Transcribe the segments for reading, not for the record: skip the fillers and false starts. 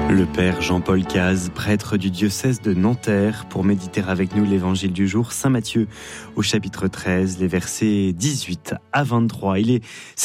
Le père Jean-Paul Cazes, prêtre du diocèse de Nanterre, pour méditer avec nous l'évangile du jour, Saint Matthieu, au chapitre 13, les versets 18 à 23. Il est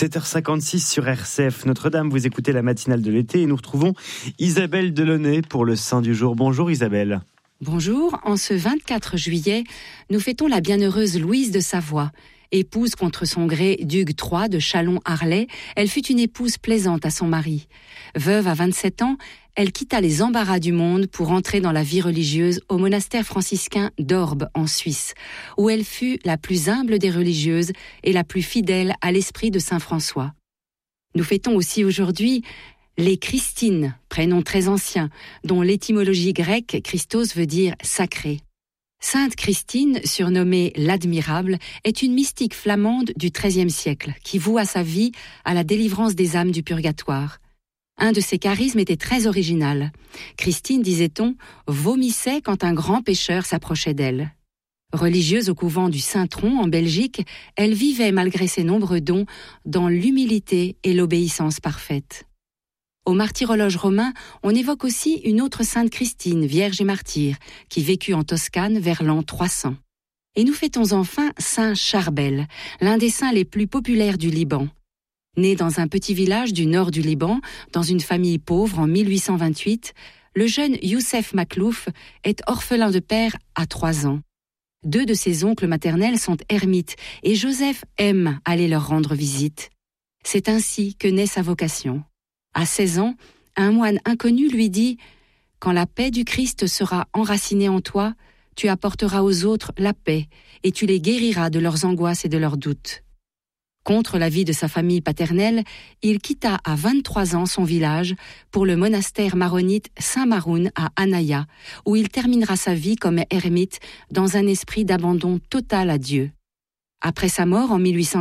7h56 sur RCF Notre-Dame. Vous écoutez la matinale de l'été et nous retrouvons Isabelle Delaunay pour le Saint du jour. Bonjour Isabelle. Bonjour, en ce 24 juillet, nous fêtons la bienheureuse Louise de Savoie. Épouse contre son gré d'Hugues III de Châlons-Arlay, elle fut une épouse plaisante à son mari. Veuve à 27 ans, elle quitta les embarras du monde pour entrer dans la vie religieuse au monastère franciscain d'Orbe en Suisse, où elle fut la plus humble des religieuses et la plus fidèle à l'esprit de saint François. Nous fêtons aussi aujourd'hui les Christines, prénom très ancien, dont l'étymologie grecque Christos veut dire sacré. Sainte Christine, surnommée l'Admirable, est une mystique flamande du XIIIe siècle qui voua sa vie à la délivrance des âmes du purgatoire. Un de ses charismes était très original. Christine, disait-on, vomissait quand un grand pécheur s'approchait d'elle. Religieuse au couvent du Saint-Tron en Belgique, elle vivait malgré ses nombreux dons dans l'humilité et l'obéissance parfaite. Au martyrologe romain, on évoque aussi une autre sainte Christine, vierge et martyre, qui vécut en Toscane vers l'an 300. Et nous fêtons enfin saint Charbel, l'un des saints les plus populaires du Liban. Né dans un petit village du nord du Liban, dans une famille pauvre en 1828, le jeune Youssef Maklouf est orphelin de père à 3 ans. 2 de ses oncles maternels sont ermites et Joseph aime aller leur rendre visite. C'est ainsi que naît sa vocation. À 16 ans, un moine inconnu lui dit « Quand la paix du Christ sera enracinée en toi, tu apporteras aux autres la paix et tu les guériras de leurs angoisses et de leurs doutes. » Contre l'avis de sa famille paternelle, il quitta à 23 ans son village pour le monastère maronite Saint-Maroun à Anaya, où il terminera sa vie comme ermite dans un esprit d'abandon total à Dieu. Après sa mort en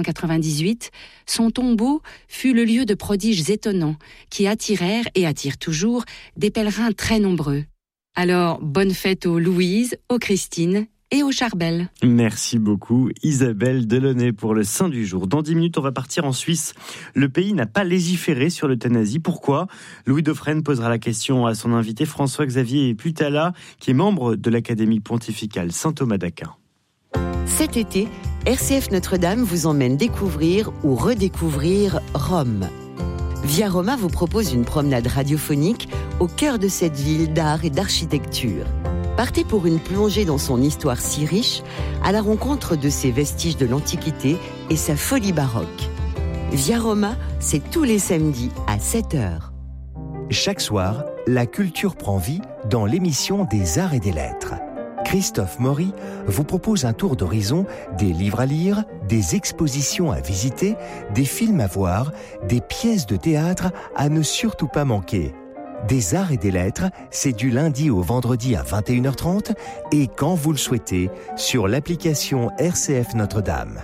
1898, son tombeau fut le lieu de prodiges étonnants qui attirèrent et attirent toujours des pèlerins très nombreux. Alors, bonne fête aux Louise, aux Christine et aux Charbel. Merci beaucoup Isabelle Delaunay pour le Saint du jour. Dans 10 minutes, on va partir en Suisse. Le pays n'a pas légiféré sur l'euthanasie. Pourquoi ? Louis Dauphren posera la question à son invité François-Xavier Putala, qui est membre de l'Académie pontificale Saint-Thomas d'Aquin. Cet été, RCF Notre-Dame vous emmène découvrir ou redécouvrir Rome. Via Roma vous propose une promenade radiophonique au cœur de cette ville d'art et d'architecture. Partez pour une plongée dans son histoire si riche, à la rencontre de ses vestiges de l'Antiquité et sa folie baroque. Via Roma, c'est tous les samedis à 7h. Chaque soir, la culture prend vie dans l'émission des Arts et des Lettres. Christophe Maury vous propose un tour d'horizon des livres à lire, des expositions à visiter, des films à voir, des pièces de théâtre à ne surtout pas manquer. Des Arts et des Lettres, c'est du lundi au vendredi à 21h30 et quand vous le souhaitez, sur l'application RCF Notre-Dame.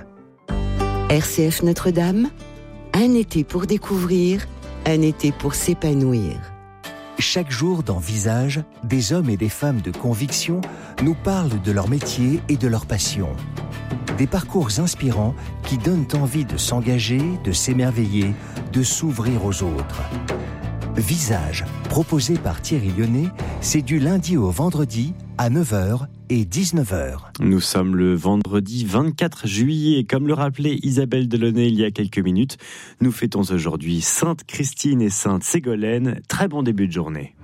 RCF Notre-Dame, un été pour découvrir, un été pour s'épanouir. Chaque jour dans Visage, des hommes et des femmes de conviction nous parlent de leur métier et de leur passion. Des parcours inspirants qui donnent envie de s'engager, de s'émerveiller, de s'ouvrir aux autres. Visage, proposé par Thierry Lyonnais, c'est du lundi au vendredi à 9h et 19h. Nous sommes le vendredi 24 juillet. Comme le rappelait Isabelle Delaunay il y a quelques minutes, nous fêtons aujourd'hui Sainte Christine et Sainte Ségolène. Très bon début de journée.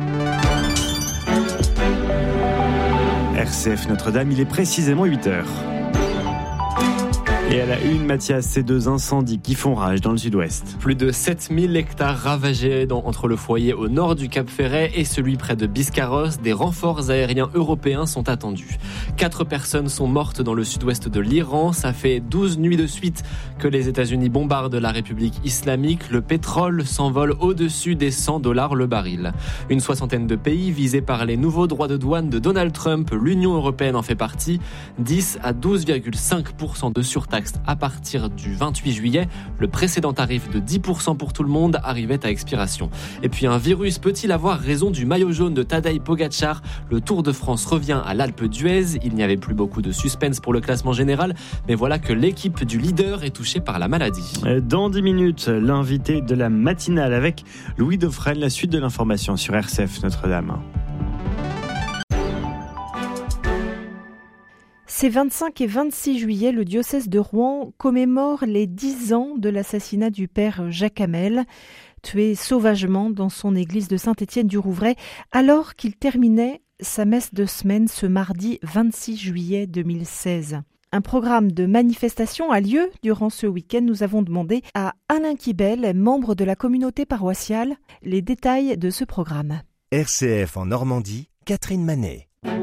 RCF Notre-Dame, il est précisément 8h. Et à la une, Mathias, ces 2 incendies qui font rage dans le sud-ouest. Plus de 7000 hectares ravagés entre le foyer au nord du Cap Ferret et celui près de Biscarrosse. Des renforts aériens européens sont attendus. 4 personnes sont mortes dans le sud-ouest de l'Iran. Ça fait 12 nuits de suite que les États-Unis bombardent la République islamique. Le pétrole s'envole au-dessus des $100 le baril. Une 60aine de pays visés par les nouveaux droits de douane de Donald Trump. L'Union européenne en fait partie. 10 à 12,5% de surtaxe surtaxe à partir du 28 juillet. Le précédent tarif de 10% pour tout le monde arrivait à expiration. Et puis un virus peut-il avoir raison du maillot jaune de Tadej Pogačar ? Le Tour de France revient à l'Alpe d'Huez. Il n'y avait plus beaucoup de suspense pour le classement général, mais voilà que l'équipe du leader est touchée par la maladie. Dans 10 minutes, l'invité de la matinale avec Louis Dauphren, la suite de l'information sur RCF Notre-Dame. Ces 25 et 26 juillet, le diocèse de Rouen commémore les 10 ans de l'assassinat du père Jacques Hamel, tué sauvagement dans son église de Saint-Étienne-du-Rouvray, alors qu'il terminait sa messe de semaine ce mardi 26 juillet 2016. Un programme de manifestation a lieu durant ce week-end. Nous avons demandé à Alain Kibel, membre de la communauté paroissiale, les détails de ce programme. RCF en Normandie, Catherine Manet.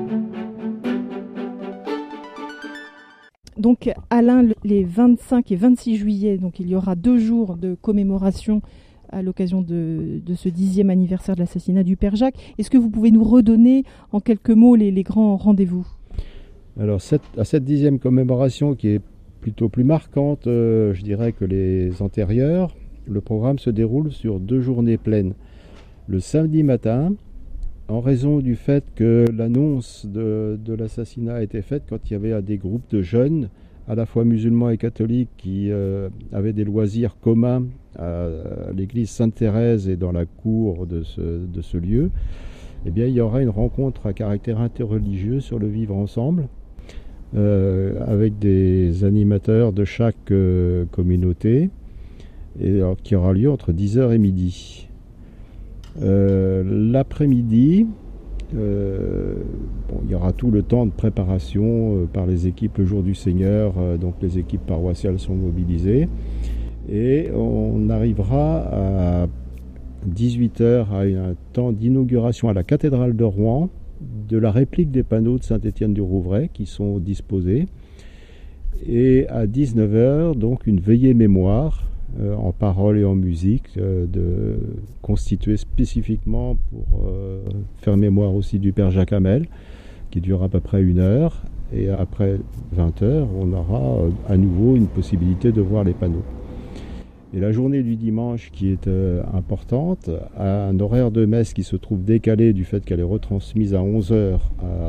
Donc Alain, les 25 et 26 juillet, donc il y aura 2 jours de commémoration à l'occasion de ce 10e anniversaire de l'assassinat du père Jacques. Est-ce que vous pouvez nous redonner en quelques mots les grands rendez-vous ? Alors à cette 10e commémoration qui est plutôt plus marquante, je dirais que les antérieures, le programme se déroule sur 2 journées pleines. Le samedi matin, en raison du fait que l'annonce de l'assassinat a été faite quand il y avait des groupes de jeunes, à la fois musulmans et catholiques, qui avaient des loisirs communs à l'église Sainte-Thérèse et dans la cour de ce lieu, eh bien, il y aura une rencontre à caractère interreligieux sur le vivre ensemble, avec des animateurs de chaque communauté, et alors, qui aura lieu entre 10h et midi. L'après-midi, il y aura tout le temps de préparation par les équipes le jour du Seigneur, donc les équipes paroissiales sont mobilisées, et on arrivera à 18h à un temps d'inauguration à la cathédrale de Rouen de la réplique des panneaux de Saint-Étienne-du-Rouvray qui sont disposés, et à 19h donc une veillée mémoire en paroles et en musique, constituée spécifiquement pour faire mémoire aussi du père Jacques Hamel, qui dure à peu près 1 heure, et après 20h, on aura à nouveau une possibilité de voir les panneaux. Et la journée du dimanche, qui est importante, a un horaire de messe qui se trouve décalé du fait qu'elle est retransmise à 11h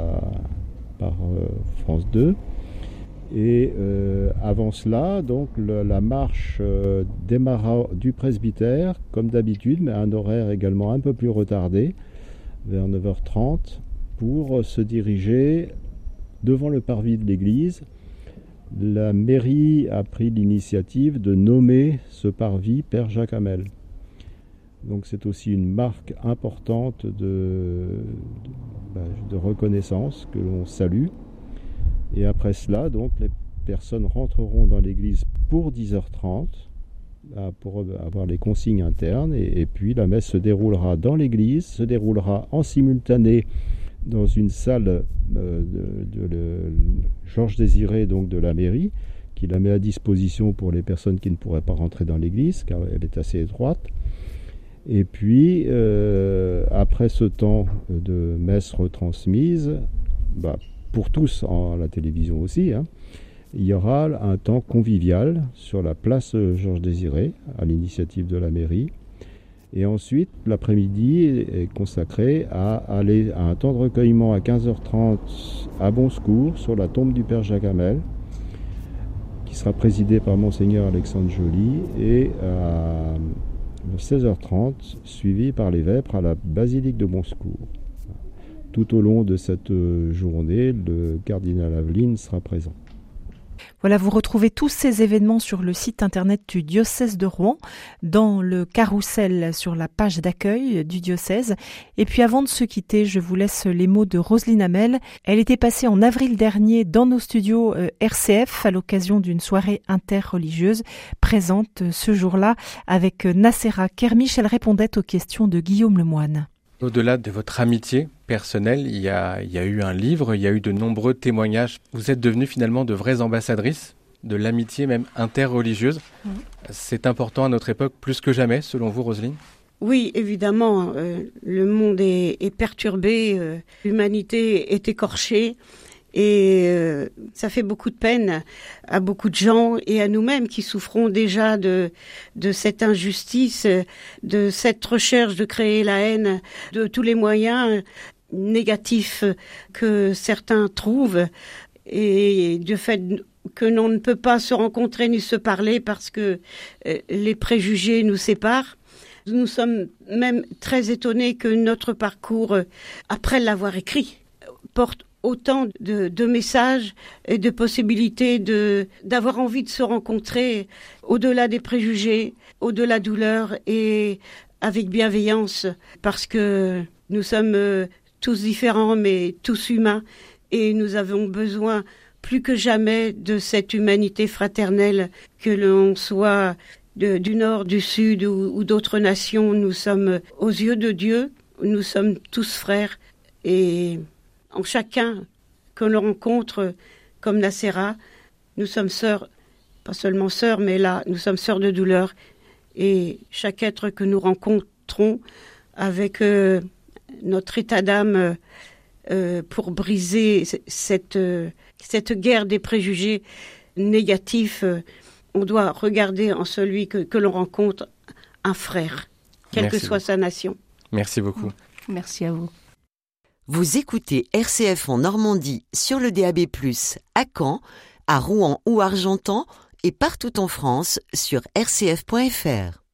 par France 2. Et avant cela, donc la marche démarra du presbytère, comme d'habitude, mais à un horaire également un peu plus retardé, vers 9h30, pour se diriger devant le parvis de l'église. La mairie a pris l'initiative de nommer ce parvis Père Jacques Hamel. Donc c'est aussi une marque importante de reconnaissance que l'on salue. Et après cela, donc, les personnes rentreront dans l'église pour 10h30 pour avoir les consignes internes. Et puis la messe se déroulera dans l'église, se déroulera en simultané dans une salle de Georges Désiré, donc de la mairie, qui la met à disposition pour les personnes qui ne pourraient pas rentrer dans l'église, car elle est assez étroite. Et puis, après ce temps de messe retransmise, pour tous à la télévision aussi, il y aura un temps convivial sur la place Georges Désiré, à l'initiative de la mairie. Et ensuite, l'après-midi est consacré à aller à un temps de recueillement à 15h30 à Bon Secours, sur la tombe du père Jacques Hamel, qui sera présidé par Monseigneur Alexandre Joly, et à 16h30, suivi par les vêpres à la basilique de Bon Secours. Tout au long de cette journée, le cardinal Aveline sera présent. Voilà, vous retrouvez tous ces événements sur le site internet du diocèse de Rouen, dans le carrousel sur la page d'accueil du diocèse. Et puis avant de se quitter, je vous laisse les mots de Roselyne Hamel. Elle était passée en avril dernier dans nos studios RCF à l'occasion d'une soirée interreligieuse, présente ce jour-là avec Nacera Kermiche. Elle répondait aux questions de Guillaume Lemoine. Au-delà de votre amitié personnelle, il y a eu un livre, il y a eu de nombreux témoignages. Vous êtes devenues finalement de vraies ambassadrices de l'amitié même interreligieuse. C'est important à notre époque plus que jamais, selon vous, Roselyne ? Oui, évidemment, le monde est perturbé, l'humanité est écorchée Et ça fait beaucoup de peine à beaucoup de gens et à nous-mêmes qui souffrons déjà de cette injustice, de cette recherche de créer la haine, de tous les moyens négatifs que certains trouvent, et du fait que l'on ne peut pas se rencontrer ni se parler parce que les préjugés nous séparent. Nous sommes même très étonnés que notre parcours, après l'avoir écrit, porte autant de messages et de possibilités d'avoir envie de se rencontrer au-delà des préjugés, au-delà de la douleur et avec bienveillance, parce que nous sommes tous différents mais tous humains et nous avons besoin plus que jamais de cette humanité fraternelle, que l'on soit du nord, du sud ou d'autres nations. Nous sommes aux yeux de Dieu, nous sommes tous frères et en chacun que l'on rencontre, comme Nacera, nous sommes sœurs, pas seulement sœurs, mais là, nous sommes sœurs de douleur. Et chaque être que nous rencontrons avec notre état d'âme pour briser cette guerre des préjugés négatifs, on doit regarder en celui que l'on rencontre un frère, quelle que soit sa nation. Merci beaucoup. Merci à vous. Vous écoutez RCF en Normandie sur le DAB+, à Caen, à Rouen ou Argentan et partout en France sur rcf.fr.